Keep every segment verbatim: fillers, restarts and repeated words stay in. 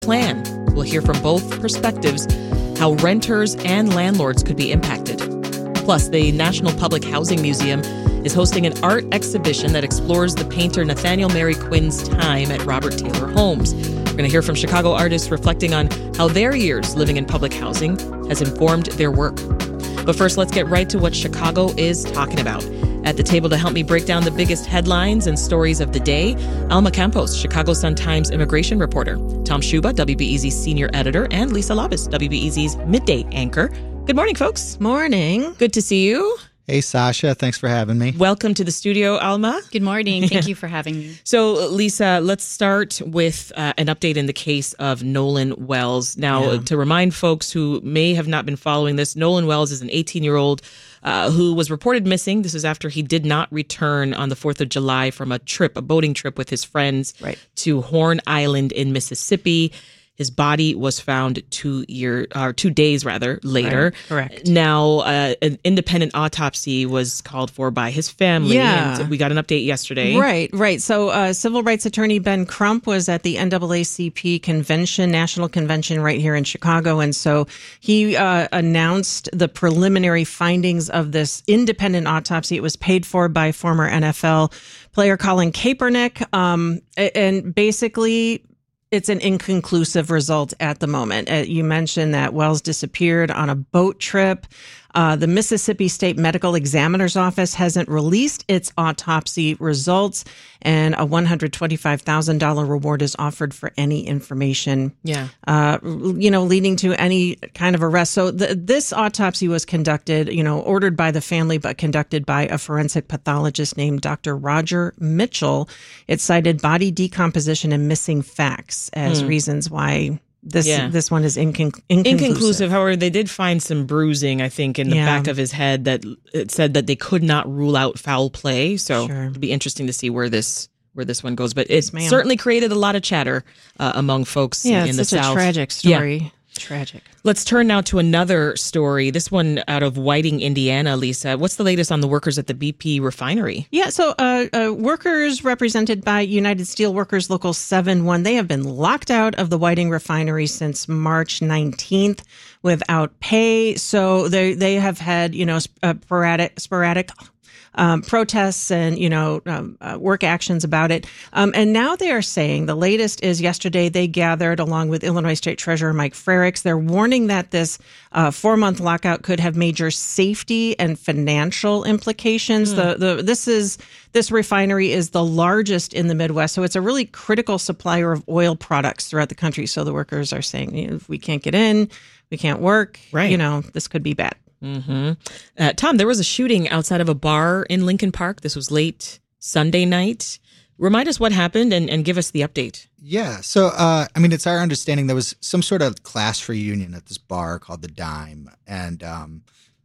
plan. We'll hear from both perspectives how renters and landlords could be impacted. Plus, the National Public Housing Museum is hosting an art exhibition that explores the painter Nathaniel Mary Quinn's time at Robert Taylor Homes. We're going to hear from Chicago artists reflecting on how their years living in public housing has informed their work. But first, let's get right to what Chicago is talking about. At the table to help me break down the biggest headlines and stories of the day, Alma Campos, Chicago Sun-Times immigration reporter, Tom Schuba, W B E Z's senior editor, and Lisa Labus, W B E Z's midday anchor. Good morning, folks. Morning. Good to see you. Hey, Sasha. Thanks for having me. Welcome to the studio, Alma. Good morning. Thank you for having me. So, Lisa, let's start with uh, an update in the case of Nolan Wells. Now, Yeah. to remind folks who may have not been following this, Nolan Wells is an eighteen-year-old uh, who was reported missing. This is after he did not return on the fourth of July from a trip, a boating trip with his friends Right. to Horn Island in Mississippi. His body was found two year or two days rather later. Right, correct. Now, uh, an independent autopsy was called for by his family. Yeah. And we got an update yesterday. Right, right. So uh, civil rights attorney Ben Crump was at the N double A C P convention, national convention right here in Chicago. And so he uh, announced the preliminary findings of this independent autopsy. It was paid for by former N F L player Colin Kaepernick. Um, and basically, it's an inconclusive result at the moment. Uh, you mentioned that Wells disappeared on a boat trip. Uh, the Mississippi State Medical Examiner's Office hasn't released its autopsy results, and a one hundred twenty-five thousand dollars reward is offered for any information, Yeah. uh, you know, leading to any kind of arrest. So the, this autopsy was conducted, you know, ordered by the family, but conducted by a forensic pathologist named Doctor Roger Mitchell. It cited body decomposition and missing facts as reasons why this Yeah. this one is inconc- inconclusive. Inconclusive. However, they did find some bruising, I think, in the Yeah. back of his head that it said that they could not rule out foul play. So Sure. it'll be interesting to see where this where this one goes. But it ma'am. certainly created a lot of chatter uh, among folks Yeah, in it's the such South. a tragic story. Tragic. Let's turn now to another story. This one out of Whiting, Indiana. Lisa, what's the latest on the workers at the B P refinery? Yeah, so uh, uh, workers represented by United Steelworkers Local seven one, they have been locked out of the Whiting refinery since March nineteenth without pay. So they they have had, you know, sp- uh, sporadic sporadic um, protests and, you know, um, uh, work actions about it. Um, and now they are saying, the latest is yesterday they gathered along with Illinois State Treasurer Mike Frericks. They're warning that this uh, four-month lockout could have major safety and financial implications. The the this is this refinery is the largest in the Midwest, so it's a really critical supplier of oil products throughout the country. So the workers are saying, you know, if we can't get in, we can't work. Right. You know, this could be bad. Mm-hmm. Uh, Tom, there was a shooting outside of a bar in Lincoln Park. This was late Sunday night. Remind us what happened and, and give us the update. Yeah. So, uh, I mean, it's our understanding there was some sort of class reunion at this bar called the Dime, and um,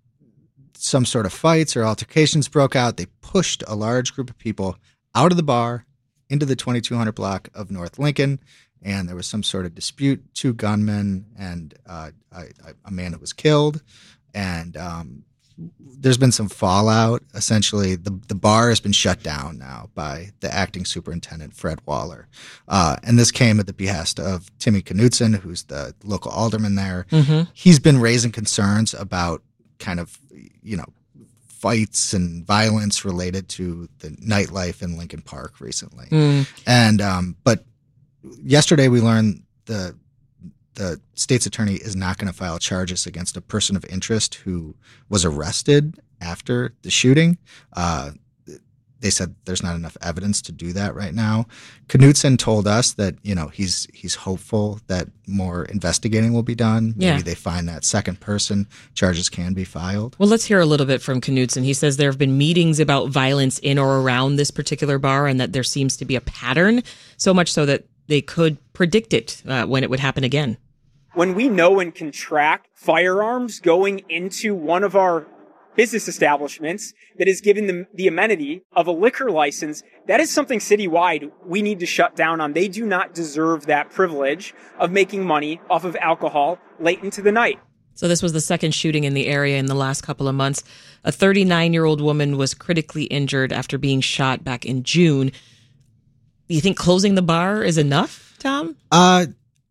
some sort of fights or altercations broke out. They pushed a large group of people out of the bar into the twenty-two hundred block of North Lincoln, and there was some sort of dispute. Two gunmen and uh, a, a man that was killed. And um, there's been some fallout. Essentially, the the bar has been shut down now by the acting superintendent, Fred Waller. Uh, and this came at the behest of Timmy Knutson, who's the local alderman there. Mm-hmm. He's been raising concerns about kind of, you know, fights and violence related to the nightlife in Lincoln Park recently. Mm. And um, but yesterday we learned the the state's attorney is not going to file charges against a person of interest who was arrested after the shooting. Uh, they said there's not enough evidence to do that right now. Knutson told us that, you know, he's he's hopeful that more investigating will be done. Maybe Yeah. they find that second person, charges can be filed. Well, let's hear a little bit from Knutson. He says there have been meetings about violence in or around this particular bar and that there seems to be a pattern, so much so that they could predict it uh, when it would happen again. When we know and can track firearms going into one of our business establishments that is given them the amenity of a liquor license, that is something citywide we need to shut down on. They do not deserve that privilege of making money off of alcohol late into the night. So this was the second shooting in the area in the last couple of months. A thirty-nine-year-old woman was critically injured after being shot back in June. Do you think closing the bar is enough, Tom? Uh,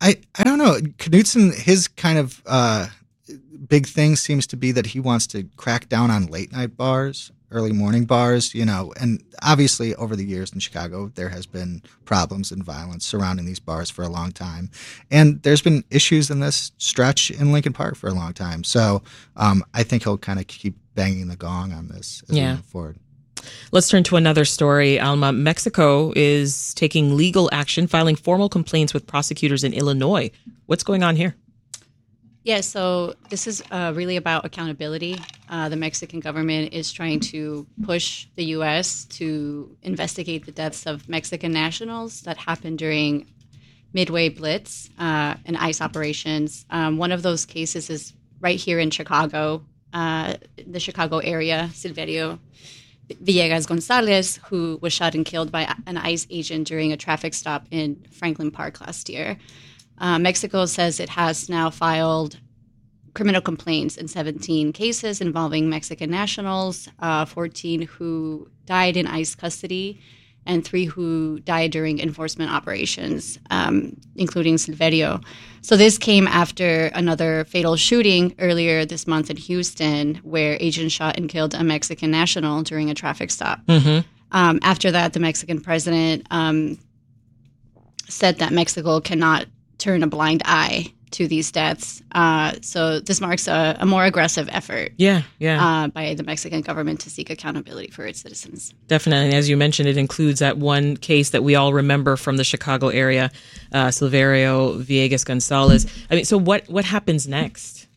I, I don't know. Knudsen, his kind of uh, big thing seems to be that he wants to crack down on late night bars, early morning bars, you know, and obviously over the years in Chicago, there has been problems and violence surrounding these bars for a long time. And there's been issues in this stretch in Lincoln Park for a long time. So um, I think he'll kind of keep banging the gong on this as yeah. we move forward. Let's turn to another story. Alma, Mexico is taking legal action, filing formal complaints with prosecutors in Illinois. What's going on here? Yeah, so this is uh, really about accountability. Uh, the Mexican government is trying to push the U S to investigate the deaths of Mexican nationals that happened during Midway Blitz uh, and ICE operations. Um, one of those cases is right here in Chicago, uh, the Chicago area, Silverio Villegas Gonzalez, who was shot and killed by an ICE agent during a traffic stop in Franklin Park last year. Uh, Mexico says it has now filed criminal complaints in seventeen cases involving Mexican nationals, uh, fourteen who died in ICE custody, and three who died during enforcement operations, um, including Silverio. So this came after another fatal shooting earlier this month in Houston, where agents shot and killed a Mexican national during a traffic stop. Mm-hmm. Um, after that, the Mexican president um, said that Mexico cannot turn a blind eye to these deaths. Uh, so this marks a, a more aggressive effort yeah, yeah. Uh, by the Mexican government to seek accountability for its citizens. Definitely. And as you mentioned, it includes that one case that we all remember from the Chicago area, uh, Silverio Villegas Gonzalez. I mean, so what, what happens next?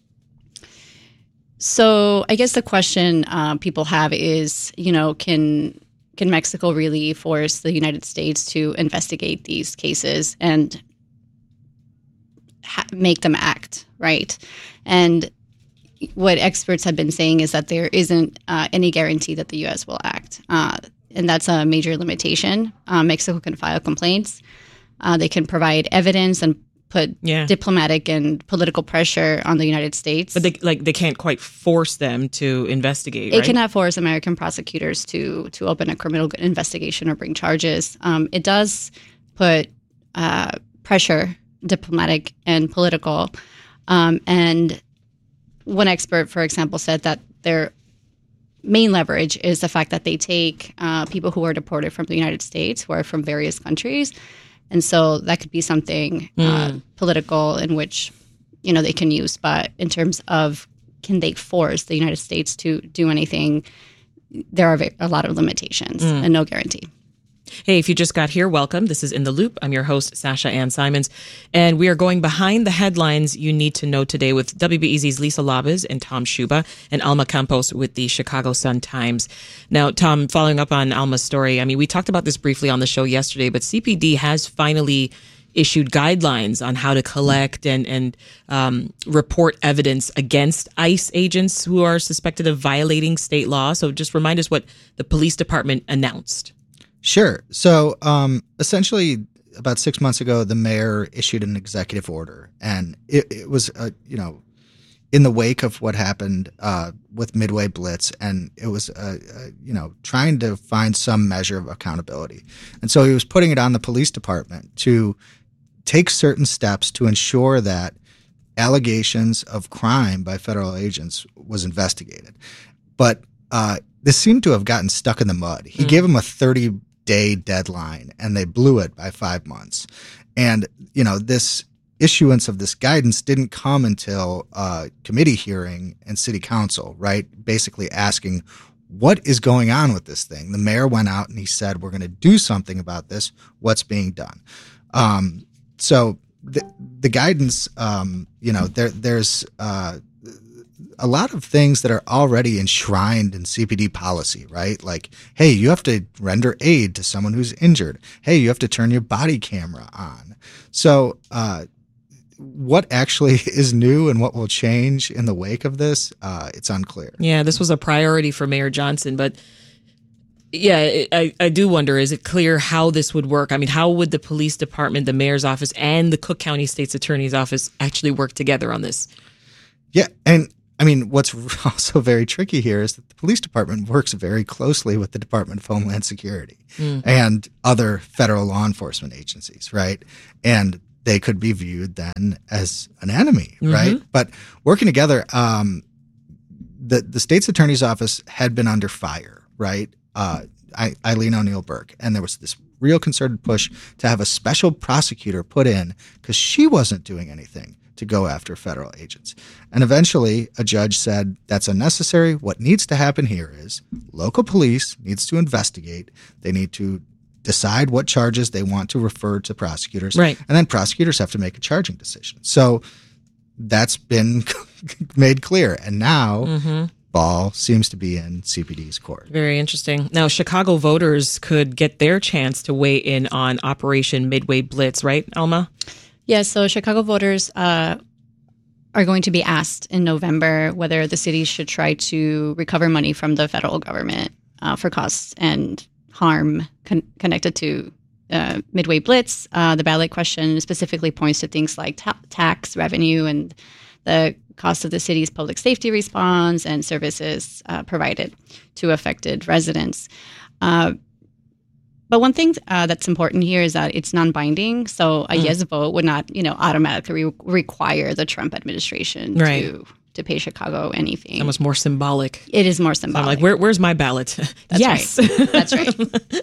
So I guess the question uh, people have is, you know, can can Mexico really force the United States to investigate these cases and ha- make them act, right? And what experts have been saying is that there isn't uh, any guarantee that the U S will act. Uh, and that's a major limitation. Uh, Mexico can file complaints. Uh, they can provide evidence and put yeah. diplomatic and political pressure on the United States. But they like they can't quite force them to investigate, It right? cannot force American prosecutors to to open a criminal investigation or bring charges. Um, it does put uh, pressure, diplomatic and political. Um, and one expert, for example, said that their main leverage is the fact that they take uh, people who are deported from the United States, who are from various countries. And so that could be something mm. uh, political in which, you know, they can use. But in terms of can they force the United States to do anything, there are a lot of limitations mm. and no guarantee. Hey, if you just got here, welcome. This is In the Loop. I'm your host, Sasha Ann Simons, and we are going behind the headlines you need to know today with W B E Z's Lisa Labez and Tom Schuba and Alma Campos with the Chicago Sun-Times. Now, Tom, following up on Alma's story, I mean, we talked about this briefly on the show yesterday, but C P D has finally issued guidelines on how to collect and, and um, report evidence against ICE agents who are suspected of violating state law. So just remind us what the police department announced. Sure. So um, essentially, about six months ago, the mayor issued an executive order, and it, it was, uh, you know, in the wake of what happened uh, with Midway Blitz, and it was, uh, uh, you know, trying to find some measure of accountability. And so he was putting it on the police department to take certain steps to ensure that allegations of crime by federal agents was investigated. But uh, this seemed to have gotten stuck in the mud. He mm. gave them a thirty day deadline, and they blew it by five months. And, you know, this issuance of this guidance didn't come until uh, committee hearing and city council, right? Basically asking, what is going on with this thing? The mayor went out and he said, we're going to do something about this. What's being done? Um, so the, the guidance, um, you know, there, there's uh, a lot of things that are already enshrined in C P D policy, right? Like, hey, you have to render aid to someone who's injured. Hey, you have to turn your body camera on. So uh, what actually is new and what will change in the wake of this, uh, it's unclear. Yeah, this was a priority for Mayor Johnson, but yeah, I, I do wonder, is it clear how this would work? I mean, how would the police department, the mayor's office, and the Cook County State's Attorney's Office actually work together on this? Yeah, and I mean, what's also very tricky here is that the police department works very closely with the Department of Homeland Security mm. and other federal law enforcement agencies, right? And they could be viewed then as an enemy, Mm-hmm. right? But working together, um, the the state's attorney's office had been under fire, right? Uh, I, Eileen O'Neill Burke, and there was this real concerted push to have a special prosecutor put in because she wasn't doing anything to go after federal agents. And eventually, a judge said that's unnecessary. What needs to happen here is local police needs to investigate. They need to decide what charges they want to refer to prosecutors. Right. And then prosecutors have to make a charging decision. So that's been made clear. And now Mm-hmm. ball seems to be in C P D's court. Very interesting. Now, Chicago voters could get their chance to weigh in on Operation Midway Blitz, right, Alma? Yes, so Chicago voters uh, are going to be asked in November whether the city should try to recover money from the federal government uh, for costs and harm con- connected to uh, Midway Blitz. Uh, the ballot question specifically points to things like ta- tax revenue and the cost of the city's public safety response and services uh, provided to affected residents. Uh, but one thing uh, that's important here is that it's non-binding. So a Mm. yes vote would not, you know, automatically re- require the Trump administration Right. to to pay Chicago anything. Almost more symbolic. It is more So I'm symbolic. like, Where, where's my ballot? That's yes. right. That's right.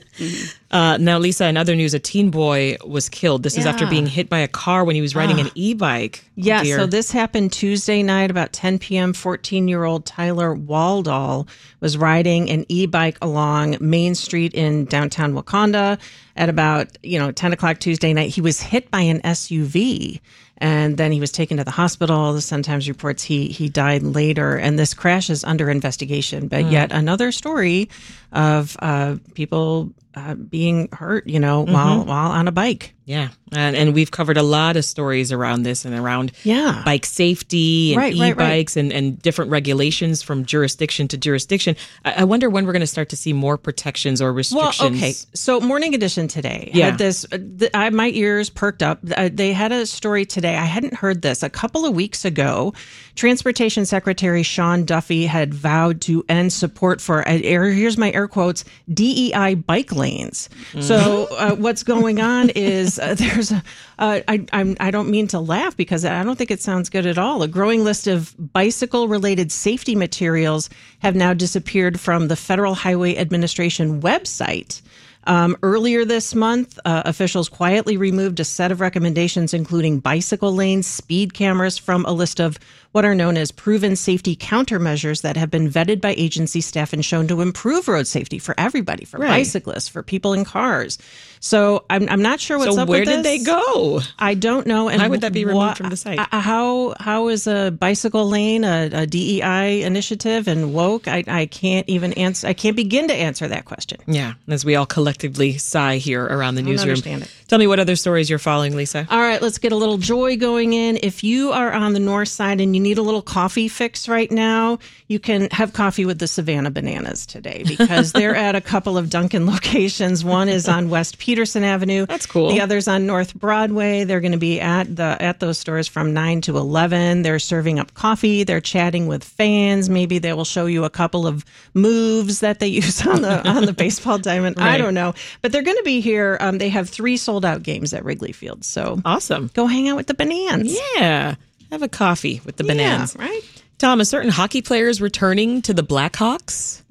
Uh, now, Lisa, in other news, a teen boy was killed. This is after Yeah. being hit by a car when he was riding Ah. an e-bike. Oh, Yeah, dear. so this happened Tuesday night about ten p.m. fourteen-year-old Tyler Waldall was riding an e-bike along Main Street in downtown Wakanda at about, you know, ten o'clock Tuesday night. He was hit by an S U V, and then he was taken to the hospital. The Sun-Times reports he he died later, and this crash is under investigation. But yet another story of uh, people uh, being hurt, you know, while while on a bike. Yeah. And, and we've covered a lot of stories around this and around Yeah. bike safety and Right, right, right. e-bikes and, and different regulations from jurisdiction to jurisdiction. I, I wonder when we're going to start to see more protections or restrictions. Well, okay. So Morning Edition today Yeah. had this. Uh, th- I, my ears perked up. Uh, they had a story today. I hadn't heard this. A couple of weeks ago, Transportation Secretary Sean Duffy had vowed to end support for, uh, air, here's my air quotes, D E I bike lanes. Mm-hmm. So uh, what's going on is uh, there's a, uh, I, I'm, I don't mean to laugh because I don't think it sounds good at all. A growing list of bicycle-related safety materials have now disappeared from the Federal Highway Administration website. Um, earlier this month, uh, officials quietly removed a set of recommendations, including bicycle lanes, speed cameras, from a list of what are known as proven safety countermeasures that have been vetted by agency staff and shown to improve road safety for everybody, for Right. bicyclists, for people in cars. So I'm, I'm not sure what's so up where with did they this. go? I don't know. And Why would that be removed wha- from the site? uh, How how is a bicycle lane a, a D E I initiative and woke? I, I can't even answer. I can't begin to answer that question. Yeah, as we all collectively sigh here around the don't newsroom. understand it. Tell me what other stories you're following, Lisa. All right, let's get a little joy going in. If you are on the north side and you need a little coffee fix right now, you can have coffee with the Savannah Bananas today because they're at a couple of Dunkin' locations. One is on West Peterson Avenue. That's cool. The other's on North Broadway. They're going to be at the at those stores from nine to eleven. They're serving up coffee. They're chatting with fans. Maybe they will show you a couple of moves that they use on the on the baseball diamond. I Right. don't know, but they're going to be here. Um, they have three sold out games at Wrigley Field. So Awesome. go hang out with the Bananas. Yeah. Have a coffee with the bananas. Yeah, right? Tom, a certain hockey player is returning to the Blackhawks.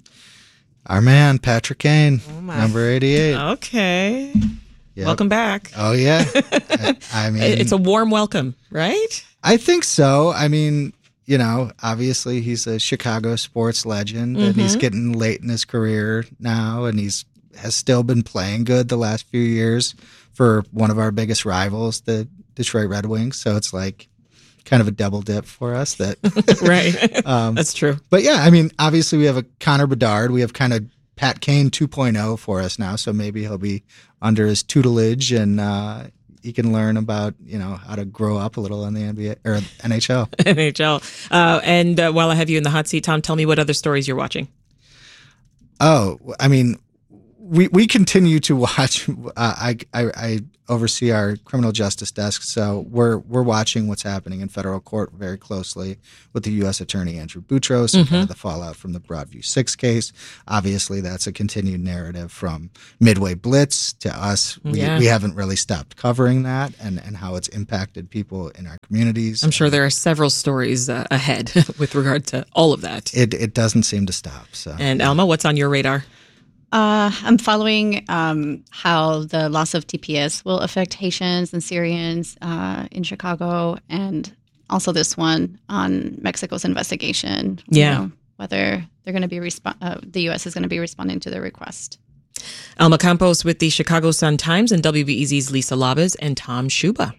Our man, Patrick Kane, my. number eighty-eight. Okay. Yep. Welcome back. Oh, yeah. I, I mean, It's a warm welcome, right? I think so. I mean, you know, obviously he's a Chicago sports legend and he's getting late in his career now, and he's has still been playing good the last few years for one of our biggest rivals, the Detroit Red Wings. So it's like kind of a double dip for us that Right. um, That's true. but yeah, I mean, obviously we have a Connor Bedard. We have kind of Pat Kane two point oh for us now. So maybe he'll be under his tutelage and uh, he can learn about, you know, how to grow up a little in the N B A or N H L. N H L. Uh, and uh, while I have you in the hot seat, Tom, tell me what other stories you're watching. Oh, I mean, we we continue to watch. Uh, I, I I oversee our criminal justice desk, so we're we're watching what's happening in federal court very closely with the U S Attorney Andrew Boutros and mm-hmm. kind of the fallout from the Broadview Six case. Obviously, that's a continued narrative from Midway Blitz to us. We, yeah. we haven't really stopped covering that and, and how it's impacted people in our communities. I'm sure there are several stories uh, ahead with regard to all of that. It it doesn't seem to stop. So, and Alma, what's on your radar? Uh, I'm following um, how the loss of T P S will affect Haitians and Syrians uh, in Chicago, and also this one on Mexico's investigation. Yeah, you know, whether they're going to be respo- uh, the U S is going to be responding to the request. Alma Campos with the Chicago Sun-Times and W B E Z's Lisa Labez and Tom Schuba.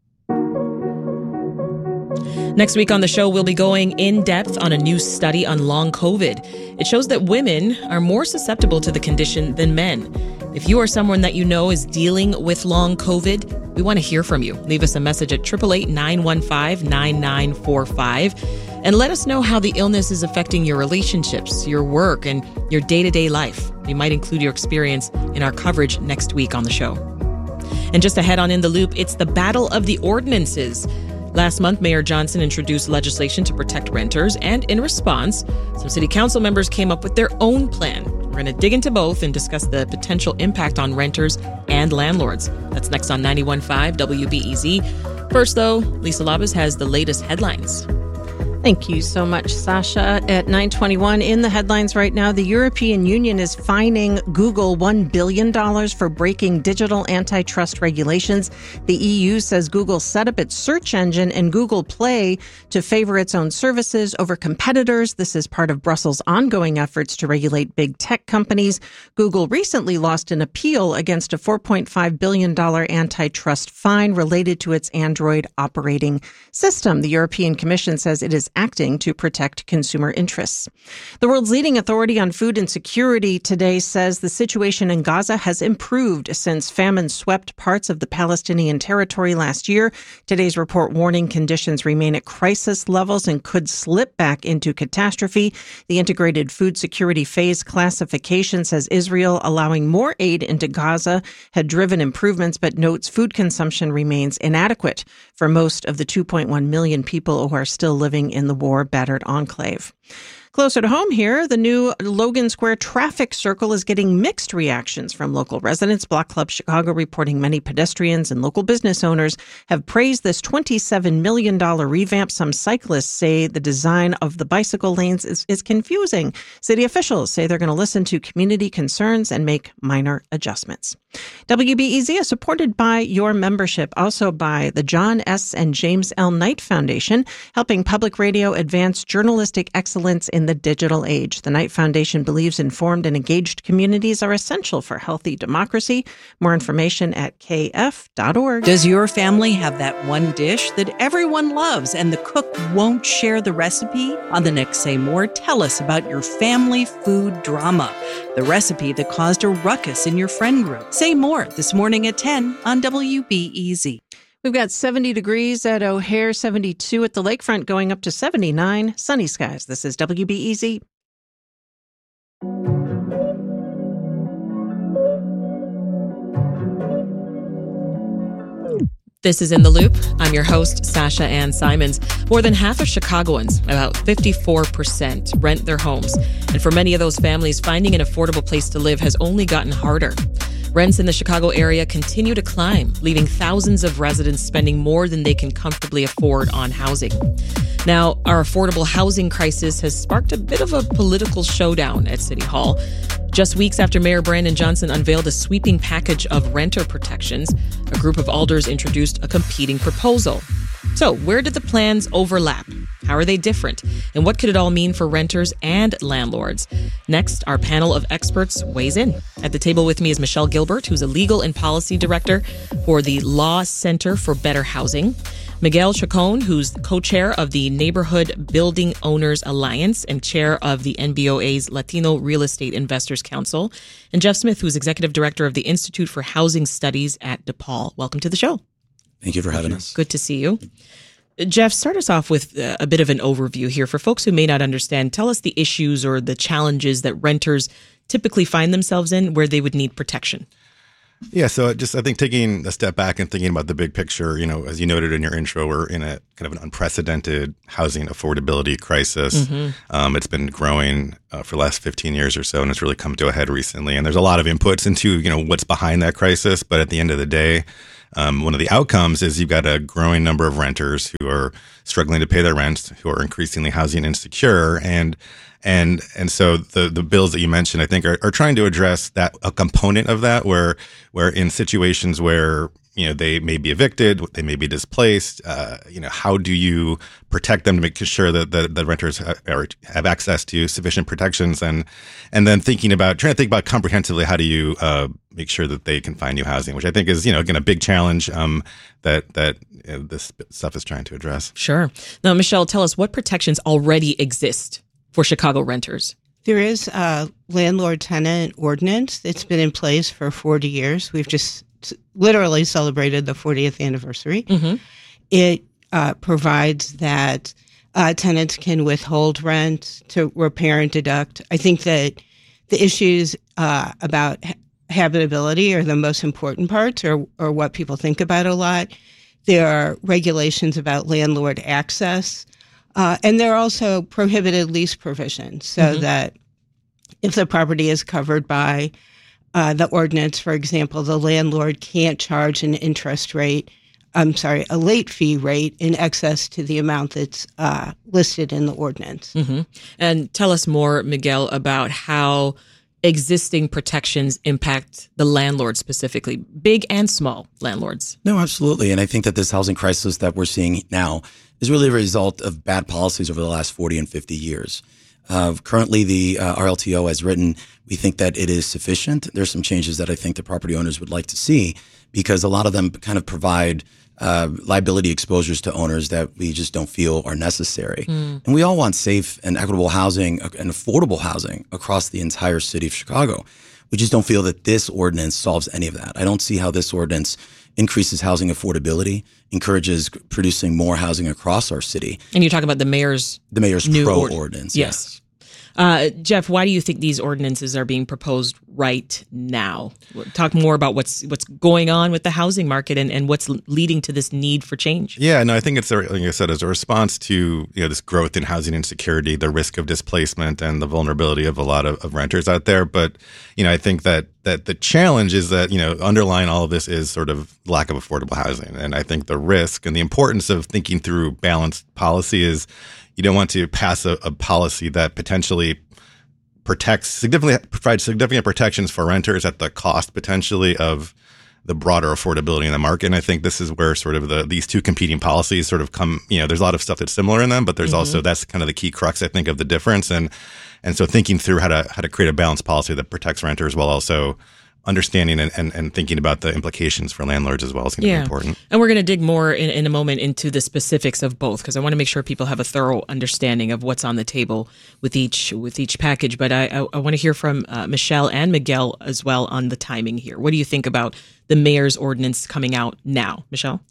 Next week on the show, we'll be going in depth on a new study on long COVID. It shows that women are more susceptible to the condition than men. If you are someone that you know is dealing with long COVID, we want to hear from you. Leave us a message at eight eight eight, nine one five, nine nine four five and let us know how the illness is affecting your relationships, your work, and your day-to-day life. We might include your experience in our coverage next week on the show. And just ahead on In the Loop, it's the Battle of the Ordinances. Last month, Mayor Johnson introduced legislation to protect renters, and in response, some city council members came up with their own plan. We're going to dig into both and discuss the potential impact on renters and landlords. That's next on ninety-one point five W B E Z. First, though, Lisa Labez has the latest headlines. Thank you so much, Sasha. At nine twenty-one, in the headlines right now, the European Union is fining Google one billion dollars for breaking digital antitrust regulations. The E U says Google set up its search engine and Google Play to favor its own services over competitors. This is part of Brussels' ongoing efforts to regulate big tech companies. Google recently lost an appeal against a four point five billion dollars antitrust fine related to its Android operating system. The European Commission says it is acting to protect consumer interests. The world's leading authority on food insecurity today says the situation in Gaza has improved since famine swept parts of the Palestinian territory last year. Today's report warning conditions remain at crisis levels and could slip back into catastrophe. The Integrated Food Security Phase classification says Israel allowing more aid into Gaza had driven improvements, but notes food consumption remains inadequate for most of the two point one million people who are still living in the war-battered enclave. Closer to home here, the new Logan Square traffic circle is getting mixed reactions from local residents. Block Club Chicago reporting many pedestrians and local business owners have praised this twenty-seven million dollars revamp. Some cyclists say the design of the bicycle lanes is, is confusing. City officials say they're going to listen to community concerns and make minor adjustments. W B E Z is supported by your membership, also by the John S. and James L. Knight Foundation, helping public radio advance journalistic excellence in the digital age. The Knight Foundation believes informed and engaged communities are essential for healthy democracy. More information at k f dot org. Does your family have that one dish that everyone loves and the cook won't share the recipe? On the next Say More, tell us about your family food drama, the recipe that caused a ruckus in your friend group. Say More this morning at ten on W B E Z. We've got seventy degrees at O'Hare, seventy-two at the lakefront, going up to seventy-nine. Sunny skies. This is W B E Z. This is In the Loop. I'm your host, Sasha Ann Simons. More than half of Chicagoans, about fifty-four percent, rent their homes. And for many of those families, finding an affordable place to live has only gotten harder. Rents in the Chicago area continue to climb, leaving thousands of residents spending more than they can comfortably afford on housing. Now, our affordable housing crisis has sparked a bit of a political showdown at City Hall. Just weeks after Mayor Brandon Johnson unveiled a sweeping package of renter protections, a group of alders introduced a competing proposal. So, where did the plans overlap? How are they different? And what could it all mean for renters and landlords? Next, our panel of experts weighs in. At the table with me is Michelle Gilbert, who's a legal and policy director for the Law Center for Better Housing. Miguel Chacon, who's co-chair of the Neighborhood Building Owners Alliance and chair of the N B O A's Latino Real Estate Investors Council. And Jeff Smith, who's executive director of the Institute for Housing Studies at DePaul. Welcome to the show. Thank you for having us. Good to see you. Jeff, start us off with a bit of an overview here. For folks who may not understand, tell us the issues or the challenges that renters typically find themselves in where they would need protection? Yeah, so just I think taking a step back and thinking about the big picture, you know, as you noted in your intro, we're in a kind of an unprecedented housing affordability crisis. Mm-hmm. Um, it's been growing uh, for the last fifteen years or so, and it's really come to a head recently. And there's a lot of inputs into, you know, what's behind that crisis. But at the end of the day, um, one of the outcomes is you've got a growing number of renters who are struggling to pay their rents, who are increasingly housing insecure. And And and so the the bills that you mentioned, I think, are, are trying to address that, a component of that, where where in situations where, you know, they may be evicted, they may be displaced, uh, you know, how do you protect them to make sure that the, the renters have, have access to sufficient protections, and and then thinking about trying to think about comprehensively how do you uh, make sure that they can find new housing, which I think is, you know, again, a big challenge um, that that you know, this stuff is trying to address. Sure. Now, Michelle, tell us what protections already exist for Chicago renters. There is a landlord-tenant ordinance that's been in place for forty years. We've just literally celebrated the fortieth anniversary. Mm-hmm. It uh, provides that uh, tenants can withhold rent to repair and deduct. I think that the issues uh, about ha- habitability are the most important parts, or, or what people think about a lot. There are regulations about landlord access. Uh, and there are also prohibited lease provisions, so mm-hmm. that if the property is covered by uh, the ordinance, for example, the landlord can't charge an interest rate, I'm sorry, a late fee rate in excess to the amount that's uh, listed in the ordinance. Mm-hmm. And tell us more, Miguel, about how existing protections impact the landlords specifically, big and small landlords. No, absolutely. And I think that this housing crisis that we're seeing now is really a result of bad policies over the last forty and fifty years. Uh, currently, the uh, R L T O has written, we think that it is sufficient. There's some changes that I think the property owners would like to see, because a lot of them kind of provide uh, liability exposures to owners that we just don't feel are necessary. Mm. And we all want safe and equitable housing and affordable housing across the entire city of Chicago. We just don't feel that this ordinance solves any of that. I don't see how this ordinance increases housing affordability, encourages producing more housing across our city. And you're talking about the mayor's the mayor's new pro ord- ordinance. Yes. yes. Uh, Jeff, why do you think these ordinances are being proposed right now? Talk more about what's what's going on with the housing market and, and what's leading to this need for change. Yeah, no, I think it's, a, like I said, as a response to, you know, this growth in housing insecurity, the risk of displacement, and the vulnerability of a lot of, of renters out there. But, you know, I think that that the challenge is that, you know, underlying all of this is sort of lack of affordable housing. And I think the risk and the importance of thinking through balanced policy is, you don't want to pass a, a policy that potentially protects significantly provides significant protections for renters at the cost potentially of the broader affordability in the market. And I think this is where sort of the these two competing policies sort of come, you know, there's a lot of stuff that's similar in them, but there's mm-hmm. also, that's kind of the key crux, I think, of the difference. And and so thinking through how to how to create a balanced policy that protects renters while also understanding and, and, and thinking about the implications for landlords as well is going to yeah. be important. And we're going to dig more in, in a moment into the specifics of both, because I want to make sure people have a thorough understanding of what's on the table with each with each package. But I, I, I want to hear from uh, Michelle and Miguel as well on the timing here. What do you think about the mayor's ordinance coming out now? Michelle?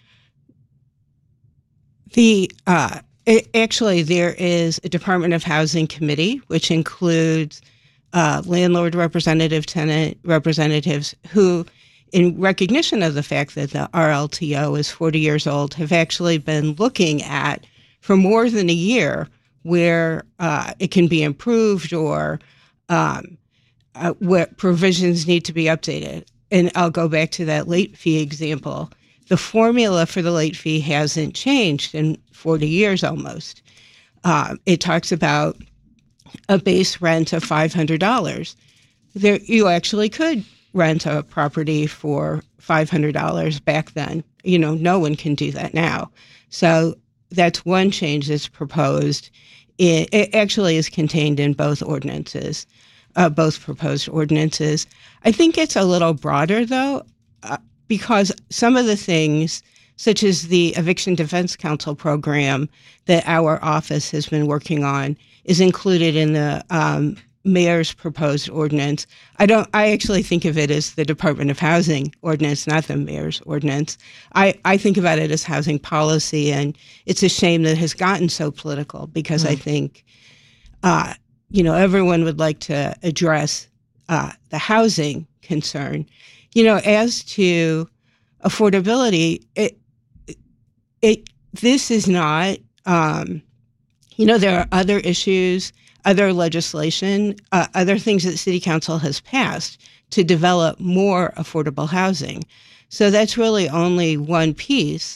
The uh, it, actually, there is a Department of Housing committee, which includes Uh, landlord representative, tenant representatives who, in recognition of the fact that the R L T O is forty years old, have actually been looking at, for more than a year, where uh, it can be improved or um, uh, what provisions need to be updated. And I'll go back to that late fee example. The formula for the late fee hasn't changed in forty years almost. Uh, it talks about a base rent of five hundred dollars. There, you actually could rent a property for five hundred dollars back then. You know, no one can do that now. So that's one change that's proposed. It, it actually is contained in both ordinances, uh, both proposed ordinances. I think it's a little broader, though, uh, because some of the things, such as the Eviction Defense Council program that our office has been working on, is included in the um, mayor's proposed ordinance. I don't. I actually think of it as the Department of Housing ordinance, not the mayor's ordinance. I, I think about it as housing policy, and it's a shame that it has gotten so political, because mm. I think, uh, you know, everyone would like to address uh, the housing concern. You know, as to affordability, it, it this is not, um, you know, there are other issues, other legislation, uh, other things that City Council has passed to develop more affordable housing. So that's really only one piece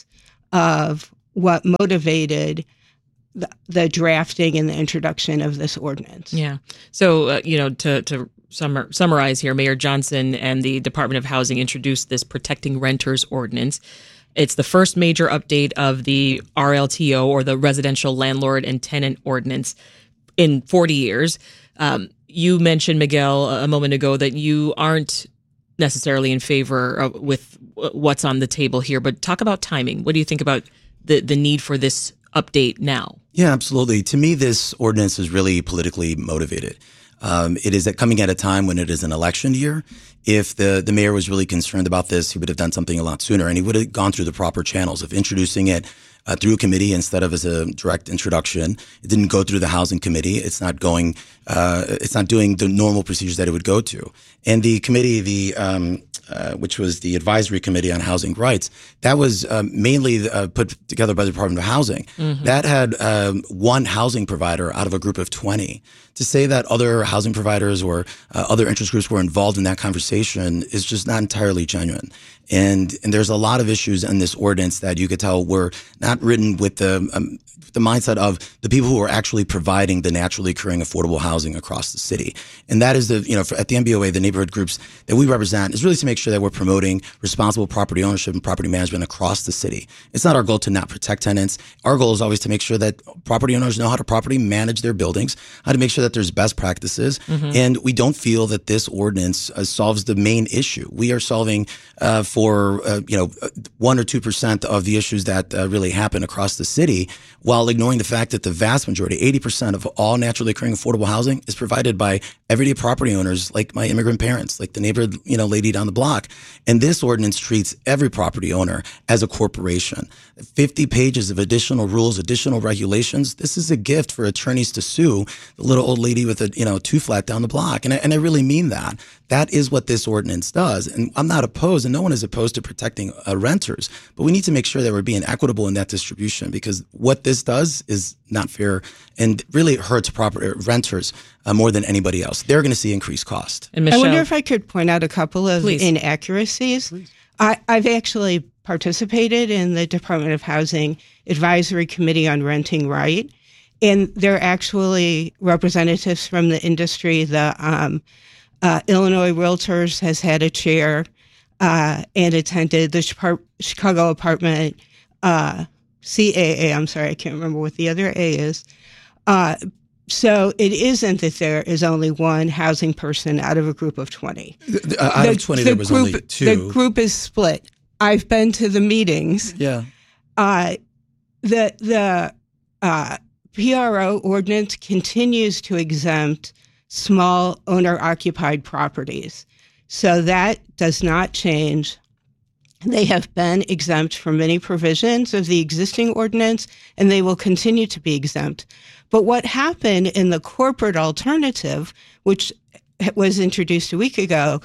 of what motivated the, the drafting and the introduction of this ordinance. Yeah. So, uh, you know, to, to summar, summarize here, Mayor Johnson and the Department of Housing introduced this Protecting Renters Ordinance. It's the first major update of the R L T O, or the Residential Landlord and Tenant Ordinance, in forty years. Um, you mentioned, Miguel, a moment ago that you aren't necessarily in favor of, with what's on the table here, but talk about timing. What do you think about the, the need for this update now? Yeah, absolutely. To me, this ordinance is really politically motivated. Um, it is at coming at a time when it is an election year. If the, the mayor was really concerned about this, he would have done something a lot sooner, and he would have gone through the proper channels of introducing it uh, through a committee instead of as a direct introduction. It didn't go through the housing committee. It's not going, uh, it's not doing the normal procedures that it would go to. And the committee, the, um, uh, which was the Advisory Committee on Housing Rights, that was um, mainly uh, put together by the Department of Housing. Mm-hmm. That had um, one housing provider out of a group of twenty. To say that other housing providers or uh, other interest groups were involved in that conversation is just not entirely genuine. And and there's a lot of issues in this ordinance that you could tell were not written with the um, the mindset of the people who are actually providing the naturally occurring affordable housing across the city. And that is the, you know, for, at the N B O A, the neighborhood groups that we represent is really to make sure that we're promoting responsible property ownership and property management across the city. It's not our goal to not protect tenants. Our goal is always to make sure that property owners know how to properly manage their buildings, how to make sure that there's best practices. Mm-hmm. And we don't feel that this ordinance uh, solves the main issue. We are solving uh, for, uh, you know, one or two percent of the issues that uh, really happen across the city, while ignoring the fact that the vast majority, eighty percent of all naturally occurring affordable housing is provided by everyday property owners like my immigrant parents, like the neighbor, you know, lady down the block. And this ordinance treats every property owner as a corporation. fifty pages of additional rules, additional regulations. This is a gift for attorneys to sue the little old lady with a, you know, two flat down the block. And I, and I really mean that. That is what this ordinance does. And I'm not opposed, and no one is opposed to protecting uh, renters, but we need to make sure that we're being equitable in that distribution, because what this does is not fair and really hurts property renters uh, more than anybody else. They're going to see increased cost. And Michelle, I wonder if I could point out a couple of Please. inaccuracies. Please. I, I've actually participated in the Department of Housing Advisory Committee on Renting Right, and they're actually representatives from the industry. The um, uh, Illinois Realtors has had a chair uh, and attended the Chicago Apartment uh, C A A. I'm sorry, I can't remember what the other A is. Uh, so it isn't that there is only one housing person out of a group of twenty. Uh, out the, of twenty, the there was group, only two. The group is split. I've been to the meetings. Yeah. Uh, the the uh, P R O ordinance continues to exempt small owner-occupied properties. So that does not change. They have been exempt from many provisions of the existing ordinance, and they will continue to be exempt. But what happened in the corporate alternative, which was introduced a week ago,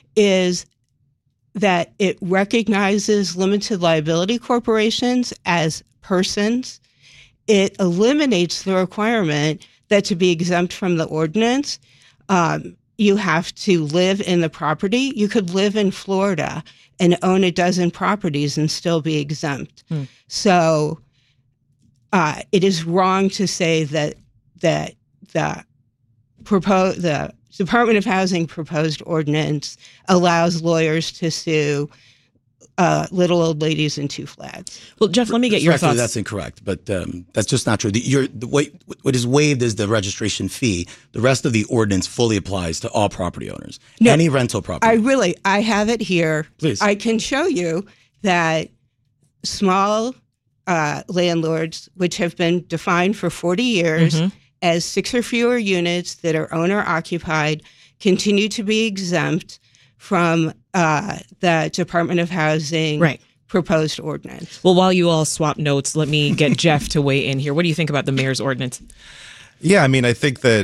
is that it recognizes limited liability corporations as persons. It eliminates the requirement that to be exempt from the ordinance, um, you have to live in the property. You could live in Florida and own a dozen properties and still be exempt. Hmm. So uh, it is wrong to say that that the propose the Department of Housing proposed ordinance allows lawyers to sue uh, little old ladies in two flats. Well, Jeff, let me get your thoughts. That's incorrect, but um, that's just not true. The, you're, the way, what is waived is the registration fee. The rest of the ordinance fully applies to all property owners, no, any rental property. I really, I have it here. Please. I can show you that small uh, landlords, which have been defined for forty years mm-hmm. as six or fewer units that are owner-occupied, continue to be exempt from uh, the Department of Housing right. proposed ordinance. Well, while you all swap notes, let me get Jeff to weigh in here. What do you think about the mayor's ordinance? Yeah, I mean, I think that,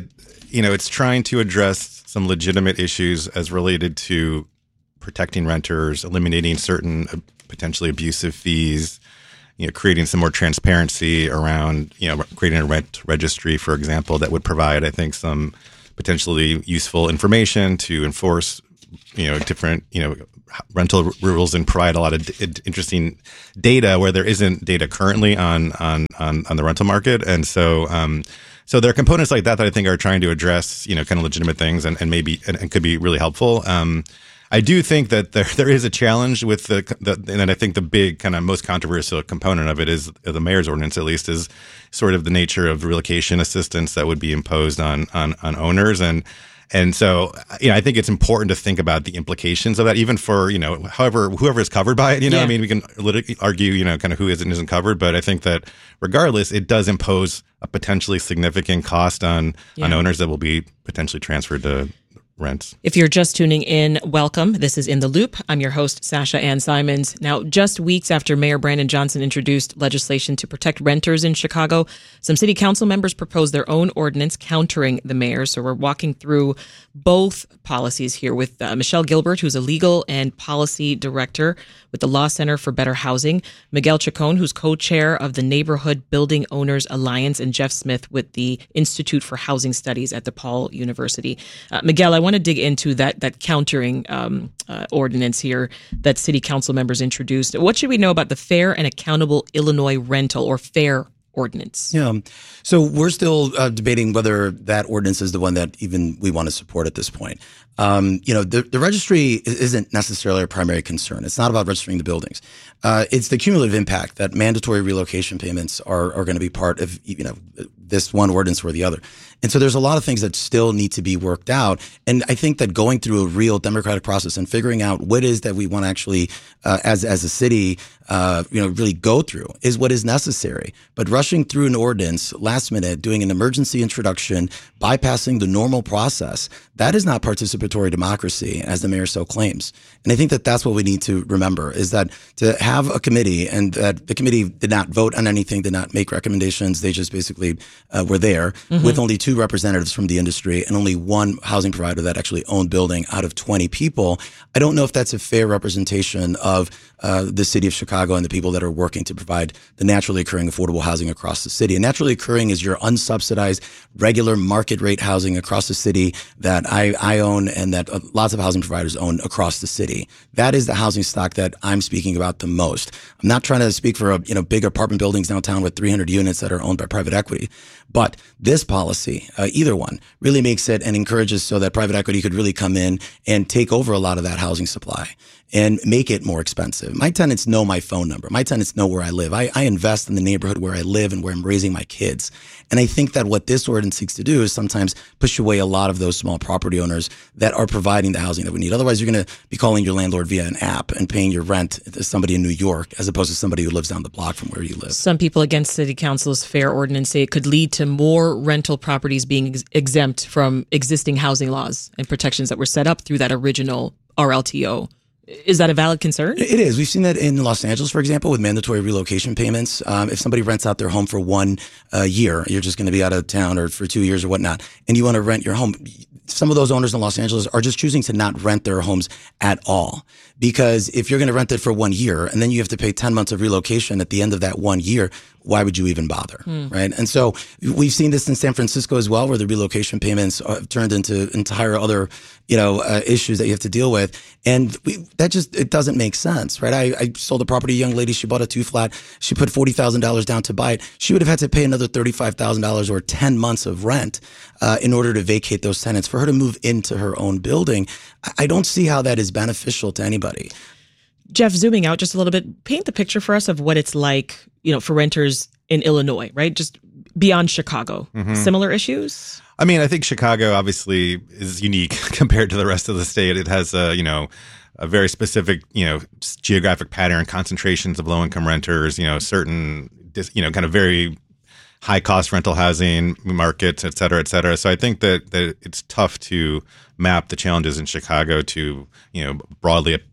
you know, it's trying to address some legitimate issues as related to protecting renters, eliminating certain uh, potentially abusive fees, you know, creating some more transparency around, you know, creating a rent registry, for example, that would provide, I think, some potentially useful information to enforce, you know, different, you know, rental rules and provide a lot of d- interesting data where there isn't data currently on on on, on the rental market. And so um so there are components like that that I think are trying to address, you know, kind of legitimate things and, and maybe and, and could be really helpful. Um I do think that there there is a challenge with the, the and I think the big kind of most controversial component of it is the mayor's ordinance, at least, is sort of the nature of relocation assistance that would be imposed on on on owners. And And so, you know, I think it's important to think about the implications of that, even for, you know, however, whoever is covered by it. You know, Yeah. I mean, we can literally argue, you know, kind of who is and isn't covered. But I think that regardless, it does impose a potentially significant cost on, Yeah. on owners that will be potentially transferred to rents. If you're just tuning in, welcome. This is In the Loop. I'm your host, Sasha Ann Simons. Now, just weeks after Mayor Brandon Johnson introduced legislation to protect renters in Chicago, some city council members proposed their own ordinance countering the mayor. So we're walking through both policies here with uh, Michelle Gilbert, who's a legal and policy director with the Law Center for Better Housing, Miguel Chacon, who's co-chair of the Neighborhood Building Owners Alliance, and Jeff Smith with the Institute for Housing Studies at DePaul University. Uh, Miguel, I want to dig into that that countering um, uh, ordinance here that city council members introduced. What should we know about the Fair and Accountable Illinois Rental, or FAIR, ordinance? Yeah. So we're still uh, debating whether that ordinance is the one that even we want to support at this point. Um, you know, the, the registry isn't necessarily a primary concern. It's not about registering the buildings. Uh, it's the cumulative impact that mandatory relocation payments are, are going to be part of, you know, this one ordinance or the other. And so there's a lot of things that still need to be worked out. And I think that going through a real democratic process and figuring out what is that we want to actually, uh, as, as a city, uh, you know, really go through is what is necessary. But rushing through an ordinance last minute, doing an emergency introduction, bypassing the normal process, that is not participatory democracy, as the mayor so claims. And I think that that's what we need to remember, is that to have a committee, and that the committee did not vote on anything, did not make recommendations. They just basically uh, were there mm-hmm. with only two representatives from the industry and only one housing provider that actually owned building out of twenty people. I don't know if that's a fair representation of uh, the city of Chicago and the people that are working to provide the naturally occurring affordable housing across the city. And naturally occurring is your unsubsidized, regular market rate housing across the city that I, I own and that uh, lots of housing providers own across the city. That is the housing stock that I'm speaking about the most. I'm not trying to speak for a, you know, big apartment buildings downtown with three hundred units that are owned by private equity. But this policy, uh, either one, really makes it and encourages so that private equity could really come in and take over a lot of that housing supply and make it more expensive. My tenants know my phone number. My tenants know where I live. I, I invest in the neighborhood where I live and where I'm raising my kids. And I think that what this ordinance seeks to do is sometimes push away a lot of those small property owners that are providing the housing that we need. Otherwise, you're going to be calling your landlord via an app and paying your rent to somebody in New York as opposed to somebody who lives down the block from where you live. Some people against City Council's FAIR ordinance say it could lead to more rental properties being ex- exempt from existing housing laws and protections that were set up through that original R L T O. Is that a valid concern? It is. We've seen that in Los Angeles, for example, with mandatory relocation payments. Um, if somebody rents out their home for one uh, year, you're just going to be out of town, or for two years or whatnot, and you want to rent your home. Some of those owners in Los Angeles are just choosing to not rent their homes at all. Because if you're going to rent it for one year and then you have to pay ten months of relocation at the end of that one year, why would you even bother? Hmm. Right. And so we've seen this in San Francisco as well, where the relocation payments have turned into entire other, you know, uh, issues that you have to deal with. And we, that just, it doesn't make sense. Right. I, I sold a property to a young lady. She bought a two flat. She put forty thousand dollars down to buy it. She would have had to pay another thirty-five thousand dollars or ten months of rent uh, in order to vacate those tenants. For her to move into her own building, I don't see how that is beneficial to anybody. Jeff, zooming out just a little bit, paint the picture for us of what it's like, you know, for renters in Illinois, right? Just beyond Chicago. Mm-hmm. Similar issues? I mean, I think Chicago obviously is unique compared to the rest of the state. It has a, you know, a very specific, you know, geographic pattern, concentrations of low-income renters, you know, certain, you know, kind of very high-cost rental housing markets, et cetera, et cetera. So I think that, that it's tough to map the challenges in Chicago to, you know, broadly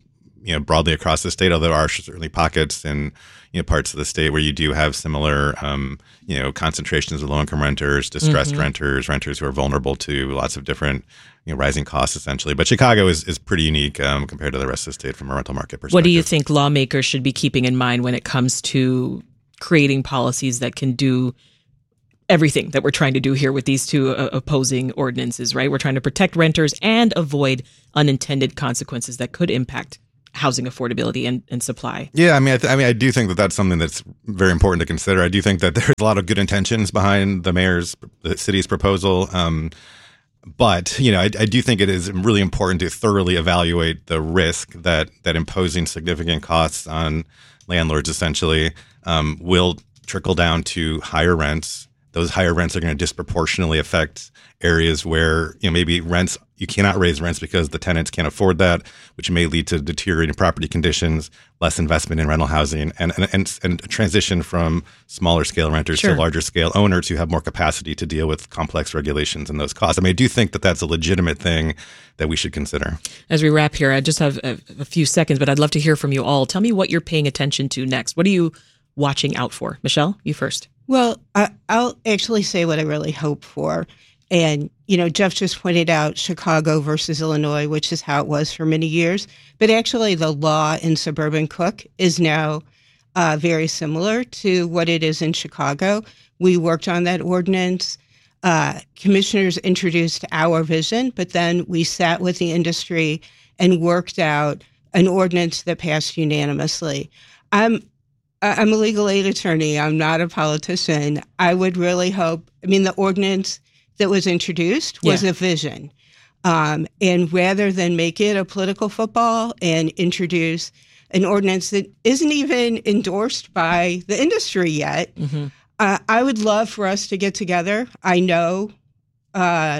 you know, broadly across the state, although there are certainly pockets in, you know, parts of the state where you do have similar, um, you know, concentrations of low-income renters, distressed mm-hmm. renters, renters who are vulnerable to lots of different, you know, rising costs, essentially. But Chicago is, is pretty unique um, compared to the rest of the state from a rental market perspective. What do you think lawmakers should be keeping in mind when it comes to creating policies that can do everything that we're trying to do here with these two uh, opposing ordinances, right? We're trying to protect renters and avoid unintended consequences that could impact housing affordability and, and supply. Yeah, I mean, I, th- I mean, I do think that that's something that's very important to consider. I do think that there's a lot of good intentions behind the mayor's, the city's proposal. Um, but, you know, I, I do think it is really important to thoroughly evaluate the risk that that imposing significant costs on landlords essentially um, will trickle down to higher rents. Those higher rents are going to disproportionately affect areas where, you know, maybe rents, you cannot raise rents because the tenants can't afford that, which may lead to deteriorating property conditions, less investment in rental housing, and and and, and a transition from smaller scale renters sure. to larger scale owners who have more capacity to deal with complex regulations and those costs. I mean, I do think that that's a legitimate thing that we should consider. As we wrap here, I just have a, a few seconds, but I'd love to hear from you all. Tell me what you're paying attention to next. What are you watching out for? Michelle, you first. Well, I, I'll actually say what I really hope for. And, you know, Jeff just pointed out Chicago versus Illinois, which is how it was for many years. But actually, the law in suburban Cook is now uh, very similar to what it is in Chicago. We worked on that ordinance. Uh, commissioners introduced our vision, but then we sat with the industry and worked out an ordinance that passed unanimously. I'm I'm a legal aid attorney. I'm not a politician. I would really hope, I mean, the ordinance that was introduced was yeah. a vision. Um, and rather than make it a political football and introduce an ordinance that isn't even endorsed by the industry yet, mm-hmm. uh, I would love for us to get together. I know uh,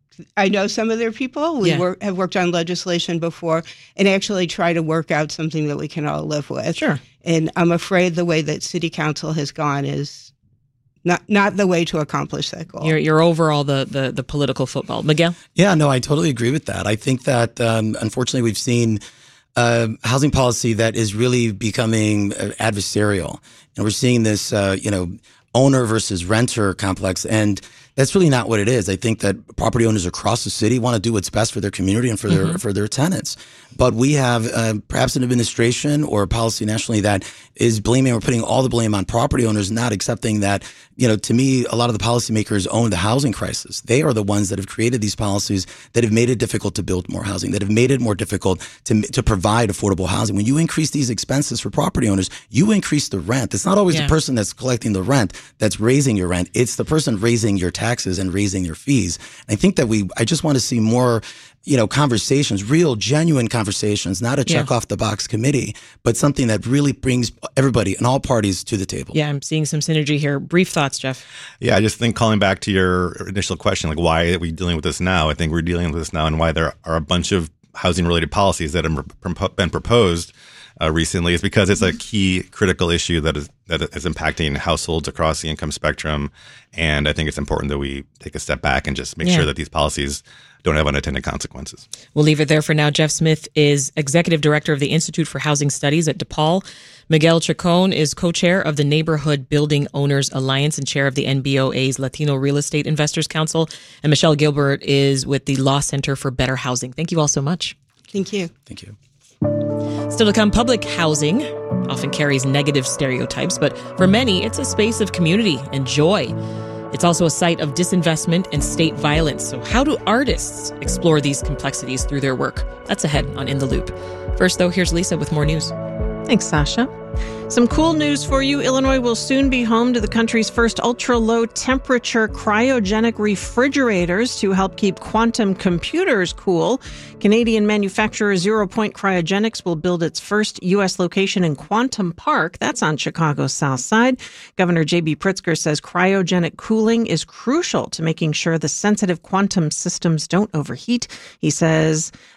I know some of their people. We yeah. work, have worked on legislation before and actually try to work out something that we can all live with. Sure. And I'm afraid the way that city council has gone is not not the way to accomplish that goal. You're, you're overall the, the, the political football. Miguel? Yeah, no, I totally agree with that. I think that, um, unfortunately, we've seen uh, housing policy that is really becoming uh, adversarial. And we're seeing this, uh, you know, owner versus renter complex. And that's really not what it is. I think that property owners across the city want to do what's best for their community and for their mm-hmm. for their tenants. But we have uh, perhaps an administration or a policy nationally that is blaming or putting all the blame on property owners, not accepting that, you know, to me, a lot of the policymakers own the housing crisis. They are the ones that have created these policies that have made it difficult to build more housing, that have made it more difficult to to provide affordable housing. When you increase these expenses for property owners, you increase the rent. It's not always yeah. the person that's collecting the rent that's raising your rent. It's the person raising your taxes and raising your fees. And I think that we, I just want to see more, you know, conversations, real, genuine conversations, not a check yeah. off the box committee, but something that really brings everybody and all parties to the table. Yeah, I'm seeing some synergy here. Brief thoughts, Jeff. Yeah, I just think calling back to your initial question, like why are we dealing with this now? I think we're dealing with this now and why there are a bunch of housing related policies that have been proposed Uh, recently is because it's a key critical issue that is that is impacting households across the income spectrum. And I think it's important that we take a step back and just make yeah. sure that these policies don't have unintended consequences. We'll leave it there for now. Jeff Smith is Executive Director of the Institute for Housing Studies at DePaul. Miguel Chacon is co-chair of the Neighborhood Building Owners Alliance and chair of the N B O A's Latino Real Estate Investors Council. And Michelle Gilbert is with the Law Center for Better Housing. Thank you all so much. Thank you. Thank you. Still to come, public housing often carries negative stereotypes, but for many, it's a space of community and joy. It's also a site of disinvestment and state violence. So how do artists explore these complexities through their work? That's ahead on In the Loop. First, though, here's Lisa with more news. Thanks, Sasha. Some cool news for you. Illinois will soon be home to the country's first ultra-low temperature cryogenic refrigerators to help keep quantum computers cool. Canadian manufacturer Zero Point Cryogenics will build its first U S location in Quantum Park. That's on Chicago's south side. Governor J B Pritzker says cryogenic cooling is crucial to making sure the sensitive quantum systems don't overheat. He says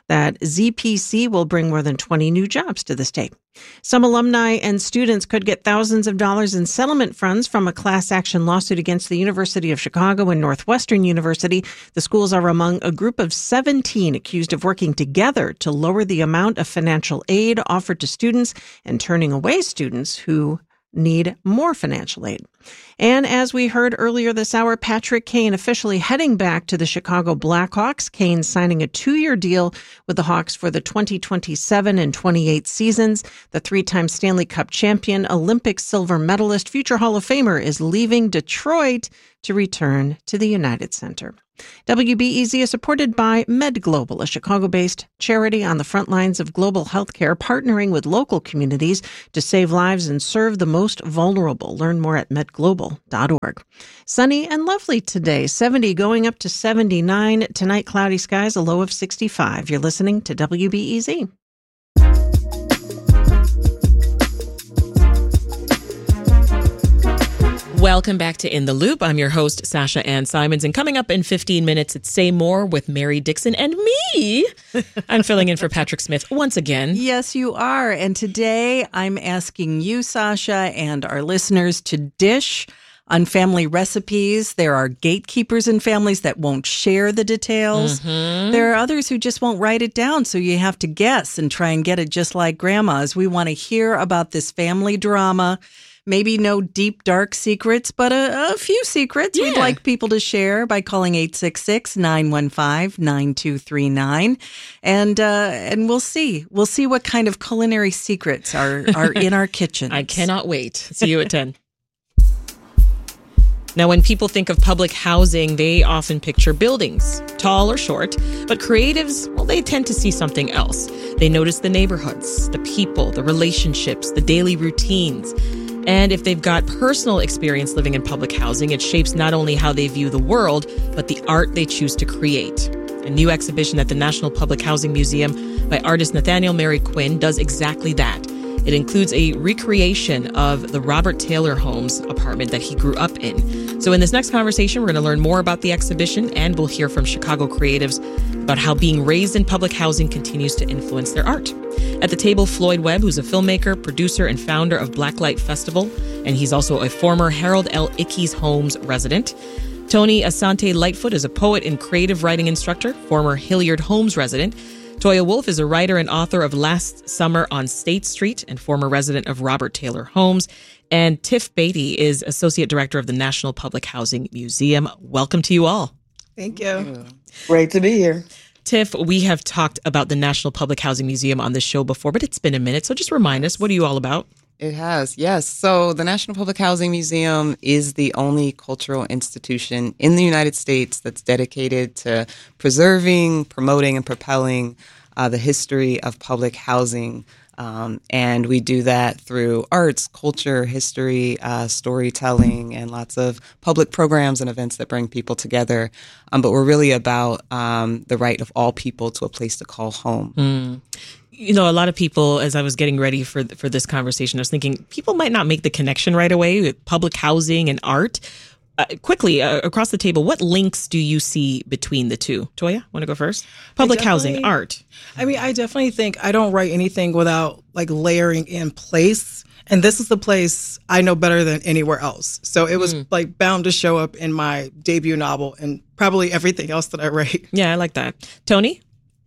that Z P C will bring more than twenty new jobs to the state. Some alumni and students could get thousands of dollars in settlement funds from a class action lawsuit against the University of Chicago and Northwestern University. The schools are among a group of seventeen accused of working together to lower the amount of financial aid offered to students and turning away students who need more financial aid. And as we heard earlier this hour, Patrick Kane officially heading back to the Chicago Blackhawks. Kane signing a two-year deal with the Hawks for the twenty twenty-seven and twenty-eight seasons. The three-time Stanley Cup champion, Olympic silver medalist, future Hall of Famer is leaving Detroit to return to the United Center. W B E Z is supported by MedGlobal, a Chicago-based charity on the front lines of global healthcare, partnering with local communities to save lives and serve the most vulnerable. Learn more at med global dot org. Sunny and lovely today, seventy going up to seventy-nine. Tonight, cloudy skies, a low of sixty-five. You're listening to W B E Z. Welcome back to In the Loop. I'm your host, Sasha Ann Simons, and coming up in fifteen minutes, it's Say More with Mary Dixon and me. I'm filling in for Patrick Smith once again. Yes, you are. And today I'm asking you, Sasha, and our listeners to dish on family recipes. There are gatekeepers in families that won't share the details. Mm-hmm. There are others who just won't write it down, so you have to guess and try and get it just like grandma's. We want to hear about this family drama. Maybe no deep, dark secrets, but a, a few secrets yeah. we'd like people to share by calling eight six six, nine one five, nine two three nine. And uh, and we'll see. We'll see what kind of culinary secrets are, are in our kitchens. I cannot wait. See you at ten. Now, when people think of public housing, they often picture buildings, tall or short, but creatives, well, they tend to see something else. They notice the neighborhoods, the people, the relationships, the daily routines. And if they've got personal experience living in public housing, it shapes not only how they view the world, but the art they choose to create. A new exhibition at the National Public Housing Museum by artist Nathaniel Mary Quinn does exactly that. It includes a recreation of the Robert Taylor Homes apartment that he grew up in. So in this next conversation, we're going to learn more about the exhibition, and we'll hear from Chicago creatives about how being raised in public housing continues to influence their art. At the table, Floyd Webb, who's a filmmaker, producer, and founder of Blacklight Festival, and he's also a former Harold L. Ickes Homes resident. Tony Asante Lightfoot is a poet and creative writing instructor, former Hilliard Homes resident. Toya Wolf is a writer and author of Last Summer on State Street and former resident of Robert Taylor Homes. And Tiff Beatty is Associate Director of the National Public Housing Museum. Welcome to you all. Thank you. Great to be here. Tiff, we have talked about the National Public Housing Museum on this show before, but it's been a minute. So just remind us, what are you all about? It has, yes. So the National Public Housing Museum is the only cultural institution in the United States that's dedicated to preserving, promoting, and propelling uh, the history of public housing. Um, and we do that through arts, culture, history, uh, storytelling, and lots of public programs and events that bring people together. Um, but we're really about um, the right of all people to a place to call home. Mm. You know, a lot of people, as I was getting ready for for this conversation, I was thinking people might not make the connection right away with public housing and art. Uh, quickly, uh, across the table, what links do you see between the two? Toya, want to go first? Public housing, art. I mean, I definitely think I don't write anything without like layering in place. And this is the place I know better than anywhere else. So it was mm. like bound to show up in my debut novel and probably everything else that I write. Yeah, I like that. Tony?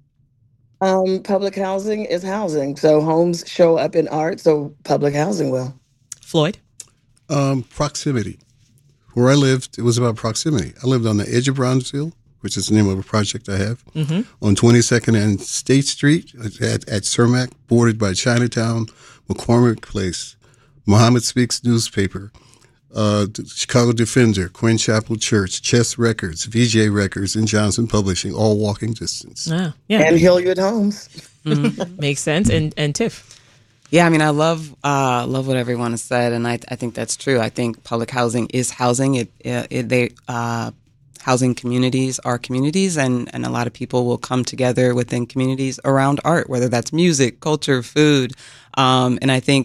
Um, public housing is housing. So homes show up in art, so public housing will. Floyd? Um, proximity. Where I lived, it was about proximity. I lived on the edge of Bronzeville, which is the name of a project I have, mm-hmm. on twenty-second and State Street at, at Cermak, bordered by Chinatown, McCormick Place, Muhammad Speaks newspaper, uh, Chicago Defender, Quinn Chapel Church, Chess Records, V J Records, and Johnson Publishing, all walking distance. Ah, yeah. And Hilliard Homes. Mm-hmm. Makes sense. And and Tiff? Yeah, I mean, I love uh, love what everyone has said, and I, I think that's true. I think public housing is housing. It, it, it they uh, housing communities are communities, and, and a lot of people will come together within communities around art, whether that's music, culture, food, um, and I think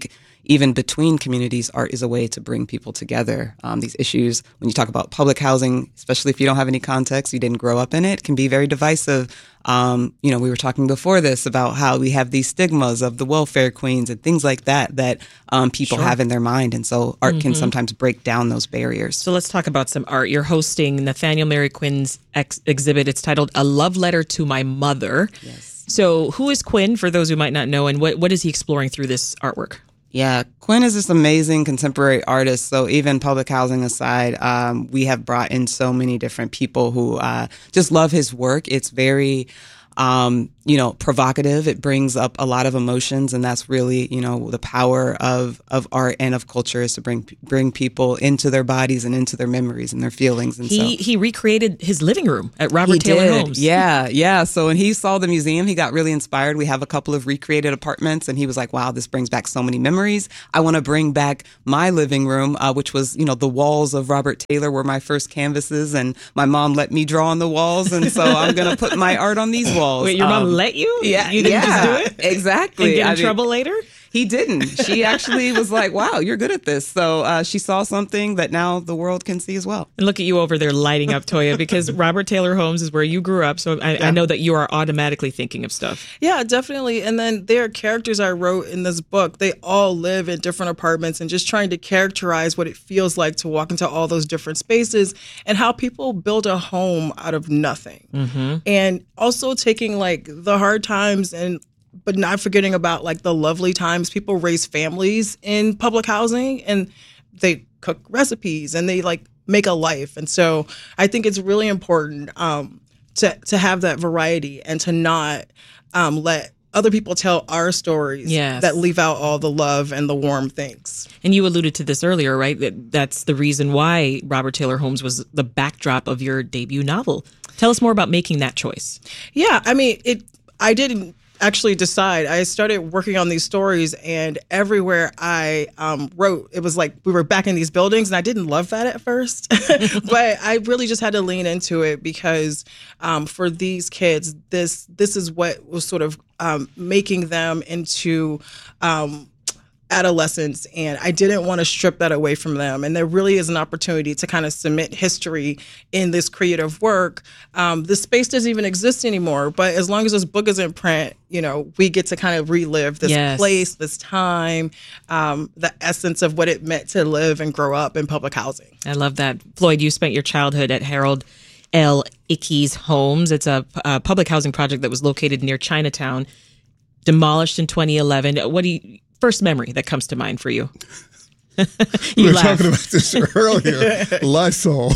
even between communities, art is a way to bring people together. Um, these issues, when you talk about public housing, especially if you don't have any context, you didn't grow up in it, can be very divisive. Um, you know, we were talking before this about how we have these stigmas of the welfare queens and things like that that um, people Sure. have in their mind. And so art can Mhm. sometimes break down those barriers. So let's talk about some art. You're hosting Nathaniel Mary Quinn's ex- exhibit. It's titled A Love Letter to My Mother. Yes. So who is Quinn, for those who might not know, and what, what is he exploring through this artwork? Yeah, Quinn is this amazing contemporary artist. So even public housing aside, um, we have brought in so many different people who uh, just love his work. It's very, um, you know, provocative. It brings up a lot of emotions, and that's really, you know, the power of of art and of culture is to bring bring people into their bodies and into their memories and their feelings. And He so he recreated his living room at Robert he Taylor did. Homes. Yeah, yeah. So when he saw the museum, he got really inspired. We have a couple of recreated apartments, and he was like, "Wow, this brings back so many memories. I want to bring back my living room, uh, which was, you know, the walls of Robert Taylor were my first canvases, and my mom let me draw on the walls, and so I'm going to put my art on these walls." Wait, your mom Um, let you? Yeah, You didn't yeah, just do it? exactly. And get in I mean, trouble later? He didn't. She actually was like, "Wow, you're good at this." So uh, she saw something that now the world can see as well. And look at you over there lighting up, Toya, because Robert Taylor Homes is where you grew up. So I, I know that you are automatically thinking of stuff. Yeah, definitely. And then there are characters I wrote in this book. They all live in different apartments, and just trying to characterize what it feels like to walk into all those different spaces and how people build a home out of nothing. Mm-hmm. And also taking like the hard times and but not forgetting about like the lovely times. People raise families in public housing, and they cook recipes and they like make a life. And so I think it's really important um, to to have that variety and to not um, let other people tell our stories Yes. that leave out all the love and the warm things. And you alluded to this earlier, right? That that's the reason why Robert Taylor Homes was the backdrop of your debut novel. Tell us more about making that choice. Yeah, I mean, it. I didn't actually decide. I started working on these stories, and everywhere I um, wrote, it was like we were back in these buildings, and I didn't love that at first. But I really just had to lean into it because um, for these kids, this this is what was sort of um, making them into um, adolescents, and I didn't want to strip that away from them. And there really is an opportunity to kind of submit history in this creative work. Um, this space doesn't even exist anymore, but as long as this book is in print, you know, we get to kind of relive this Yes. place, this time, um, the essence of what it meant to live and grow up in public housing. I love that. Floyd, you spent your childhood at Harold L. Ickes Homes. It's a, a public housing project that was located near Chinatown, demolished in twenty eleven. What do you... First memory that comes to mind for you? we You were laugh. talking about this earlier. Lysol.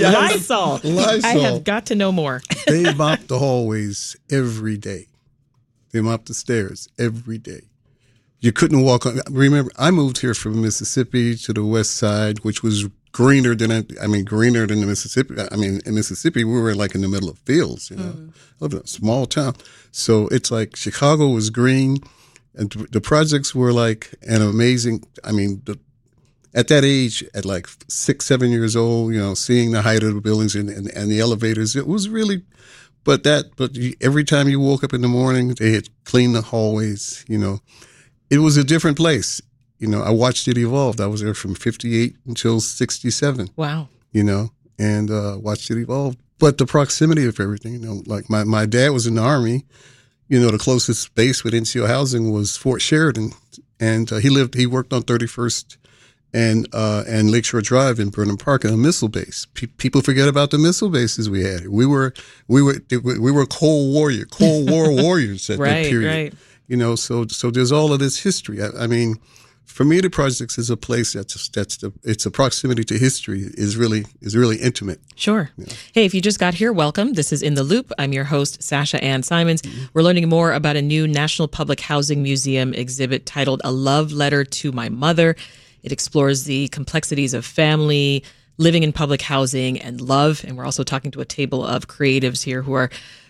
Lysol. Lysol. I have got to know more. They mop the hallways every day. They mop the stairs every day. You couldn't walk on. Remember, I moved here from Mississippi to the west side, which was greener than I, I mean, greener than the Mississippi. I mean, in Mississippi, we were like in the middle of fields. You know, Mm. I lived in a small town, so it's like Chicago was green. And the projects were like an amazing, I mean, the, at that age, at like six, seven years old, you know, seeing the height of the buildings and, and, and the elevators, it was really, but that, but you, every time you woke up in the morning, they had cleaned the hallways, you know. It was a different place. You know, I watched it evolve. I was there from fifty-eight until sixty-seven. Wow. You know, and uh, watched it evolve. But the proximity of everything, you know, like my, my dad was in the Army. You know, the closest base with N C O housing was Fort Sheridan, and uh, he lived, he worked on thirty-first and uh, and Lakeshore Drive in Burnham Park, a missile base. Pe- people forget about the missile bases we had. We were we were we were Cold Warrior, Cold War warriors at Right, that period. right. You know, so so there's all of this history. I, I mean, for me, the projects is a place that's that's the it's a proximity to history is really is really intimate. Sure. Hey, if you just got here, welcome. This is In the Loop. I'm your host, Sasha Ann Simons. We're learning more about a new National Public Housing Museum exhibit titled A Love Letter to My Mother. It explores the complexities of family, living in public housing, and love. And we're also talking to a table of creatives here who are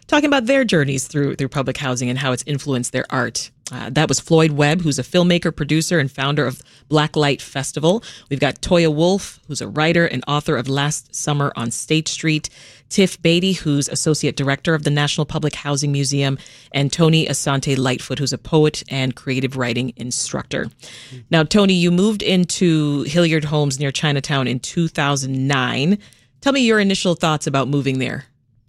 talking about their journeys through through public housing and how it's influenced their art. Uh, that was Floyd Webb, who's a filmmaker, producer, and founder of Blacklight Festival. We've got Toya Wolf, who's a writer and author of Last Summer on State Street, Tiff Beatty, who's associate director of the National Public Housing Museum, and Tony Asante Lightfoot, who's a poet and creative writing instructor. Now, Tony, you moved into Hilliard Homes near Chinatown in two thousand nine. Tell me your initial thoughts about moving there.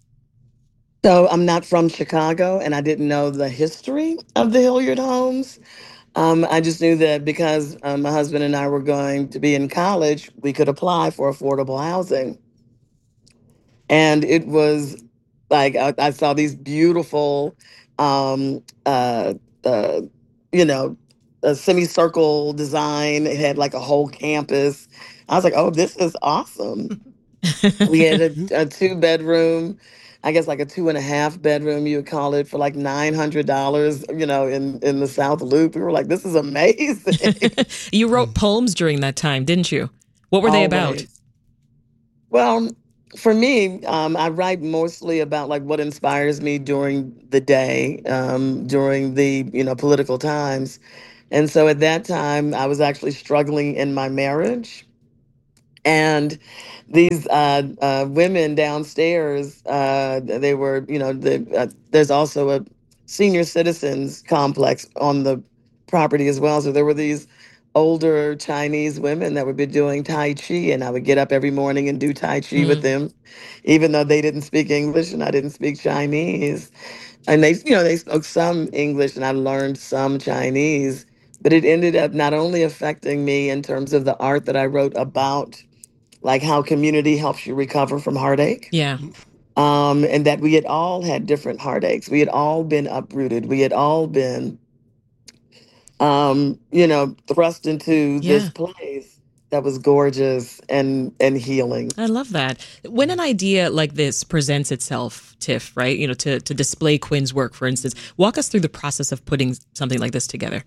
So I'm not from Chicago, and I didn't know the history of the Hilliard Homes. Um, I just knew that because um, my husband and I were going to be in college, we could apply for affordable housing. And it was like I, I saw these beautiful, um, uh, uh, you know, a semicircle design. It had like a whole campus. I was like, oh, this is awesome. We had a, a two bedroom. I guess like a two and a half bedroom, you would call it, for like nine hundred dollars, you know, in, in the South Loop. We were like, this is amazing. You wrote poems during that time, didn't you? What were they about? Well, for me, um, I write mostly about like what inspires me during the day, um, during the, you know, political times. And so at that time, I was actually struggling in my marriage. And these uh, uh, women downstairs, uh, they were, you know, the, uh, there's also a senior citizens complex on the property as well. So there were these older Chinese women that would be doing Tai Chi, and I would get up every morning and do Tai Chi mm. with them, even though they didn't speak English and I didn't speak Chinese. And they, you know, they spoke some English and I learned some Chinese, but it ended up not only affecting me in terms of the art that I wrote about, like how community helps you recover from heartache. Yeah. Um, and that we had all had different heartaches. We had all been uprooted. We had all been, um, you know, thrust into yeah. this place that was gorgeous and and healing. I love that. When an idea like this presents itself, Tiff, right, you know, to, to display Quinn's work, for instance, walk us through the process of putting something like this together.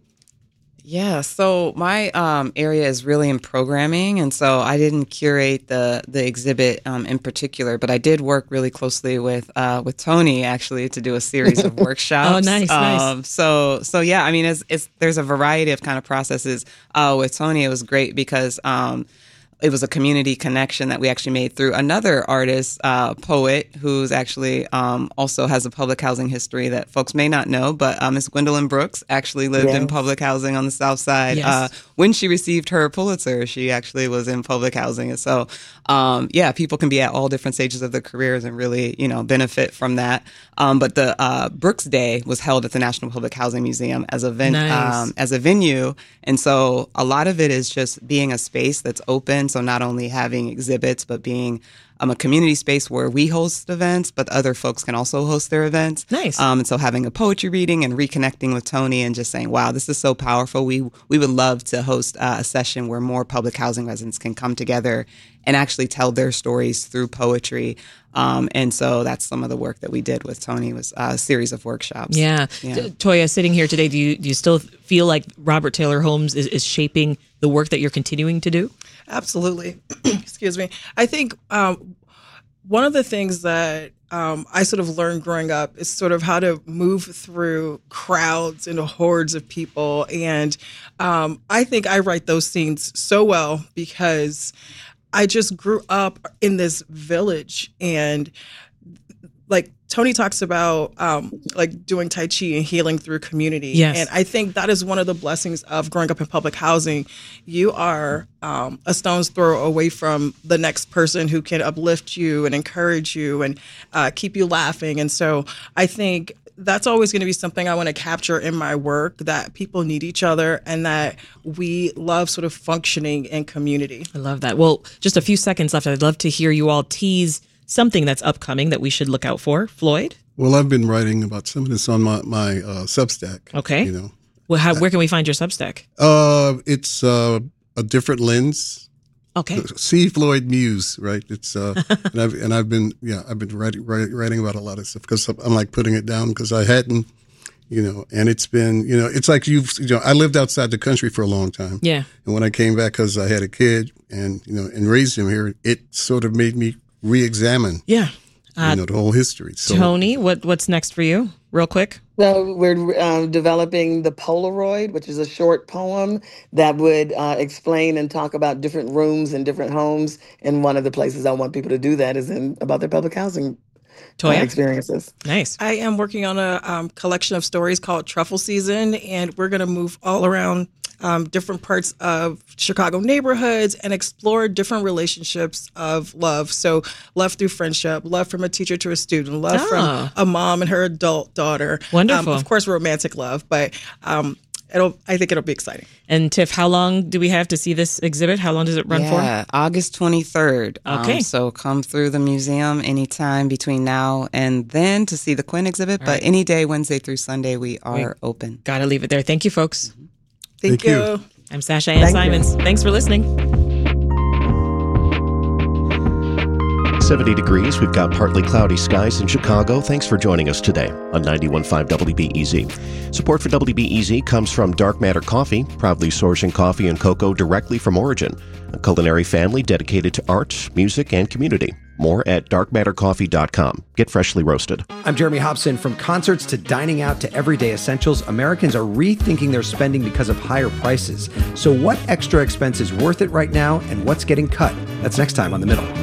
Yeah, so my um, area is really in programming, and so I didn't curate the the exhibit um, in particular, but I did work really closely with uh, with Tony actually to do a series of workshops. Oh, nice, um, nice. So so yeah, I mean, it's, it's there's a variety of kind of processes. Uh, with Tony, it was great because Um, it was a community connection that we actually made through another artist, uh, poet, who's actually um, also has a public housing history that folks may not know. But uh, Miss Gwendolyn Brooks actually lived yes. in public housing on the South Side. Yes. Uh, when she received her Pulitzer, she actually was in public housing. And so, um, yeah, people can be at all different stages of their careers and really, you know, benefit from that. Um, but the uh, Brooks Day was held at the National Public Housing Museum as a ven- nice. um, as a venue. And so a lot of it is just being a space that's open. So not only having exhibits, but being um, a community space where we host events, but other folks can also host their events. Nice. Um, and so having a poetry reading and reconnecting with Tony and just saying, wow, this is so powerful. We we would love to host uh, a session where more public housing residents can come together and actually tell their stories through poetry. Um, and so that's some of the work that we did with Tony was a series of workshops. Yeah. yeah. T- Toya, sitting here today, do you do you still feel like Robert Taylor Holmes is, is shaping the work that you're continuing to do? Absolutely. Excuse me. I think um, one of the things that um, I sort of learned growing up is sort of how to move through crowds and hordes of people. And um, I think I write those scenes so well because I just grew up in this village, and like Tony talks about um, like doing Tai Chi and healing through community. Yes. And I think that is one of the blessings of growing up in public housing. You are um, a stone's throw away from the next person who can uplift you and encourage you and uh, keep you laughing. And so I think that's always going to be something I want to capture in my work, that people need each other and that we love sort of functioning in community. I love that. Well, just a few seconds left. I'd love to hear you all tease something that's upcoming that we should look out for. Floyd? Well, I've been writing about some of this on my, my uh, Substack. Okay. You know, well, how, where can we find your Substack? Uh, it's uh, a different lens. Okay. See Floyd Muse, right? It's uh, and I've and I've been yeah I've been writing writing, writing about a lot of stuff because I'm like putting it down because I hadn't, you know, and it's been you know it's like you've you know I lived outside the country for a long time. Yeah. And when I came back because I had a kid and you know and raised him here, it sort of made me re-examine. Yeah. Uh, you know, the whole history. So, Tony, what what's next for you? Real quick. So we're uh, developing the Polaroid, which is a short poem that would uh, explain and talk about different rooms and different homes. And one of the places I want people to do that is in about their public housing uh, experiences. Nice. I am working on a um, collection of stories called Truffle Season, and we're going to move all around Um, different parts of Chicago neighborhoods and explore different relationships of love. So love through friendship, love from a teacher to a student, love Ah. from a mom and her adult daughter. Wonderful. Um, of course, romantic love, but um, it'll. I think it'll be exciting. And Tiff, how long do we have to see this exhibit? How long does it run yeah, for? Yeah, August twenty-third. Okay. Um, so come through the museum anytime between now and then to see the Quinn exhibit. All but right. any day, Wednesday through Sunday, we are We open. Got to leave it there. Thank you, folks. Thank, Thank you. you. I'm Sasha Ann Thank Simons. you. Thanks for listening. seventy degrees. We've got partly cloudy skies in Chicago. Thanks for joining us today on ninety-one point five W B E Z. Support for W B E Z comes from Dark Matter Coffee, proudly sourcing coffee and cocoa directly from origin, a culinary family dedicated to art, music, and community. More at dark matter coffee dot com. Get freshly roasted. I'm Jeremy Hobson. From concerts to dining out to everyday essentials, Americans are rethinking their spending because of higher prices. So what extra expense is worth it right now, and what's getting cut? That's next time on The Middle.